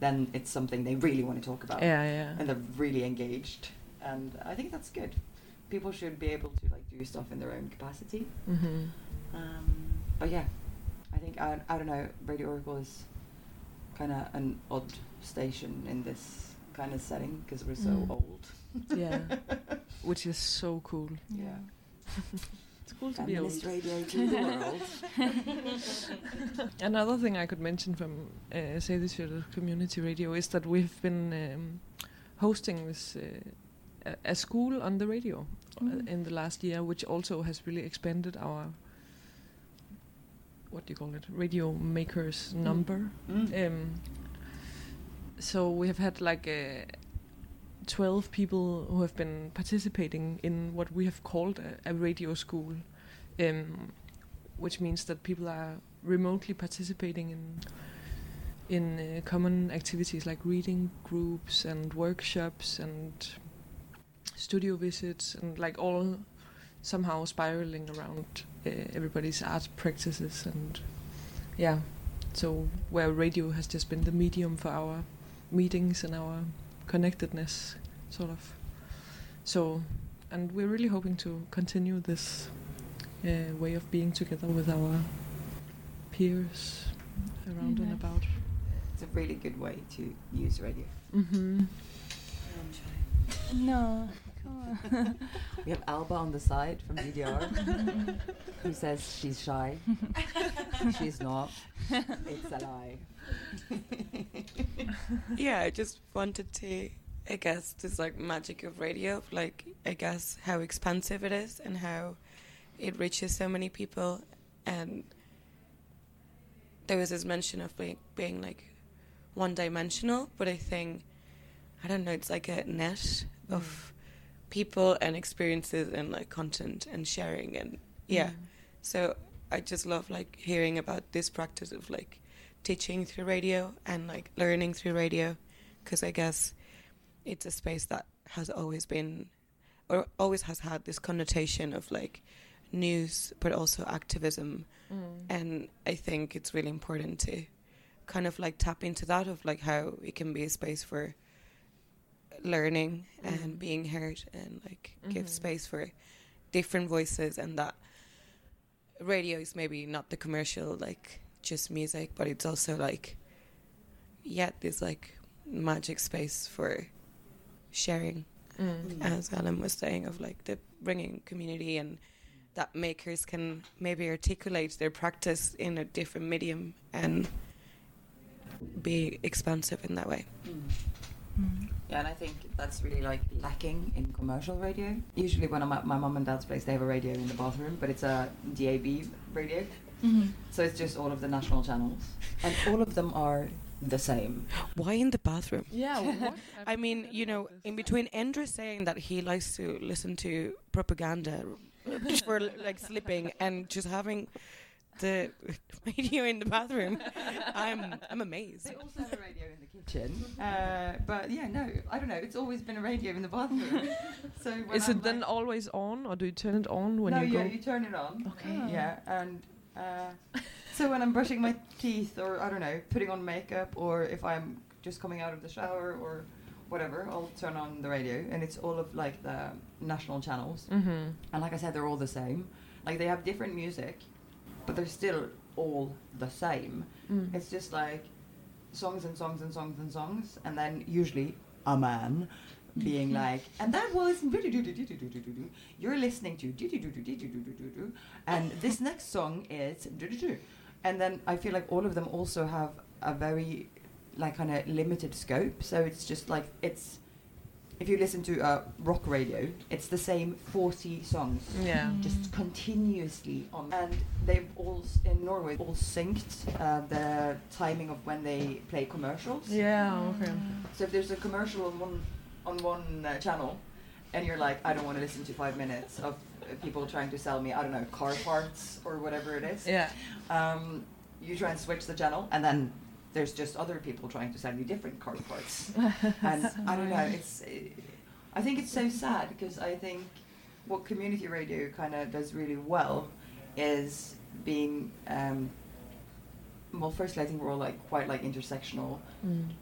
then it's something they really want to talk about. Yeah. And they're really engaged, and I think that's good. People should be able to like do stuff in their own capacity. Mm-hmm. But yeah, I think I don't know. Radio Oracle is kind of an odd station in this kind of setting because we're so old. Yeah, which is so cool. Yeah. It's cool to be old. Feminist radio to the world. Another thing I could mention from Seyðisfjörður Community Radio is that we've been hosting this a school on the radio in the last year, which also has really expanded our, what do you call it, radio makers number. So we have had like 12 people who have been participating in what we have called a radio school, which means that people are remotely participating in common activities like reading groups and workshops and studio visits, and like all somehow spiraling around everybody's art practices. And yeah, so where radio has just been the medium for our meetings and our connectedness, sort of. So, and we're really hoping to continue this way of being together with our peers around and about. It's a really good way to use radio. Mm-hmm. No, come on. We have Alba on the side from DDR who says she's shy. She's not. It's a lie. Yeah, I just wanted to, I guess, this like magic of radio, like I guess how expansive it is and how it reaches so many people. And there was this mention of being like one-dimensional, but I think, I don't know, it's like a net of people and experiences and like content and sharing, and so I just love like hearing about this practice of like teaching through radio and like learning through radio, because I guess it's a space that has always been or always has had this connotation of like news but also activism, and I think it's really important to kind of like tap into that of like how it can be a space for learning and being heard, and like give space for different voices, and that radio is maybe not the commercial like just music, but it's also like this like magic space for sharing, as Ellen was saying, of like the bringing community, and that makers can maybe articulate their practice in a different medium and be expansive in that way. Yeah, and I think that's really like lacking in commercial radio. Usually when I'm at my mum and dad's place, they have a radio in the bathroom, but it's a DAB radio. So it's just all of the national channels, and all of them are the same. Why in the bathroom? Yeah, what? I mean, you know, in between Endre saying that he likes to listen to propaganda for like sleeping and just having the radio in the bathroom, I'm amazed. They also have a radio in the kitchen, but yeah, no, I don't know. It's always been a radio in the bathroom. So when Is it then always on, or do you turn it on when you go? No, you turn it on. Okay. Yeah, and so when I'm brushing my teeth, or I don't know, putting on makeup, or if I'm just coming out of the shower or whatever, I'll turn on the radio, and it's all of like the national channels. And like I said, they're all the same. Like they have different music, but they're still all the same. It's just like songs and songs and songs and songs, and then usually a man being like, and that was you're listening to and this next song is, and then I feel like all of them also have a very like kind of limited scope. So it's just like, it's, if you listen to rock radio, it's the same 40 songs, just continuously on. And they've all in Norway all synced the timing of when they play commercials. Yeah, okay. So if there's a commercial on one channel, and you're like, I don't want to listen to 5 minutes of people trying to sell me, I don't know, car parts or whatever it is. Yeah. You try and switch the channel, and then there's just other people trying to sell you different car parts. And I don't know, I think it's so sad, because I think what community radio kind of does really well is being, well, firstly, I think we're all like quite like intersectional